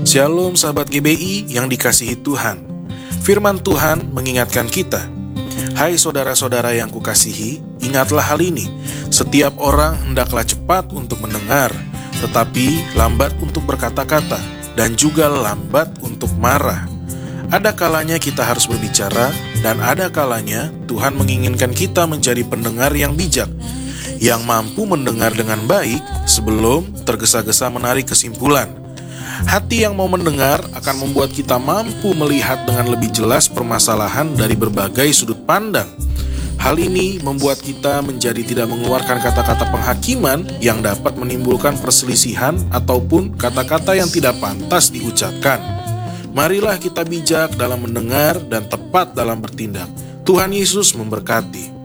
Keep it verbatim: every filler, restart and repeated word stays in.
Shalom sahabat G B I yang dikasihi Tuhan. Firman Tuhan mengingatkan kita, hai saudara-saudara yang kukasihi, ingatlah hal ini. Setiap orang hendaklah cepat untuk mendengar, tetapi lambat untuk berkata-kata, dan juga lambat untuk marah. Ada kalanya kita harus berbicara, dan ada kalanya Tuhan menginginkan kita menjadi pendengar yang bijak, yang mampu mendengar dengan baik sebelum tergesa-gesa menarik kesimpulan. Hati yang mau mendengar akan membuat kita mampu melihat dengan lebih jelas permasalahan dari berbagai sudut pandang. Hal ini membuat kita menjadi tidak mengeluarkan kata-kata penghakiman yang dapat menimbulkan perselisihan ataupun kata-kata yang tidak pantas diucapkan. Marilah kita bijak dalam mendengar dan tepat dalam bertindak. Tuhan Yesus memberkati.